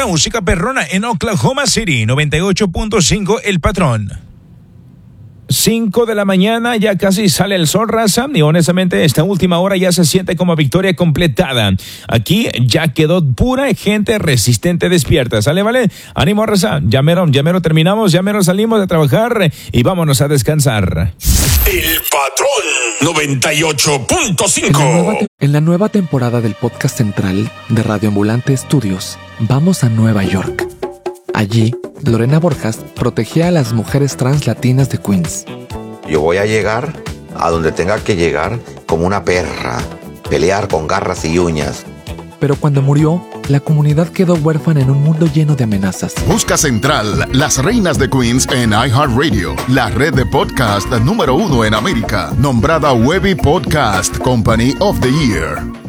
música perrona en Oklahoma City, 98.5 El Patrón. 5 de la mañana, ya casi sale el sol, raza, y honestamente esta última hora ya se siente como victoria completada. Aquí ya quedó pura gente resistente despierta, ¿sale, vale? Ánimo, raza, ya mero terminamos, ya mero salimos de trabajar y vámonos a descansar. El Patrón 98.5. En la nueva temporada del podcast central de Radio Ambulante Studios, vamos a Nueva York. Allí, Lorena Borjas protegía a las mujeres trans latinas de Queens. Yo voy a llegar a donde tenga que llegar como una perra, pelear con garras y uñas. Pero cuando murió, la comunidad quedó huérfana en un mundo lleno de amenazas. Busca Central, las reinas de Queens en iHeartRadio, la red de podcast número 1 en América, nombrada Webby Podcast Company of the Year.